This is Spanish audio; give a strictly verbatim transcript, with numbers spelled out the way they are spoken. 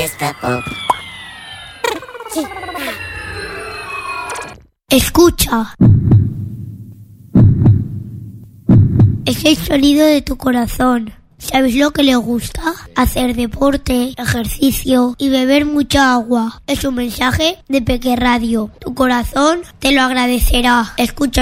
Fiesta Pop. Escucha. Es el sonido de tu corazón. ¿Sabes lo que le gusta? Hacer deporte, ejercicio y beber mucha agua. Es un mensaje de Peque Radio. Tu corazón te lo agradecerá. Escucha